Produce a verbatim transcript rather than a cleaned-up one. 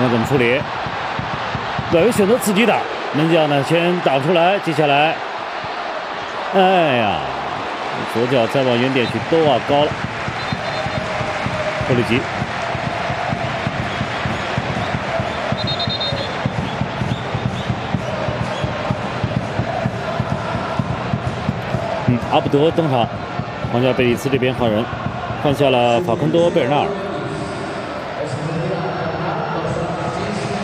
看怎么处理。外围选择自己打，门将呢先打出来，接下来，哎呀，左脚再往远点去，都啊高了。托里吉。 嗯，阿布德登场，皇家贝蒂斯这边换人，换下了法昆多·贝尔纳尔。